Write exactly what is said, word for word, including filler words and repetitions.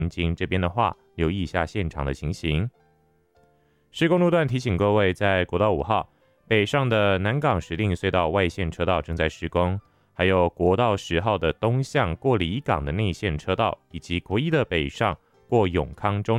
经这边的话，留意一下现场的情形。施工路段提醒各位，在国道五号北上的南港石碇隧道外线车道正在施工，还有国道十号的东向过里港的内线车道，以及国一的北上过永康中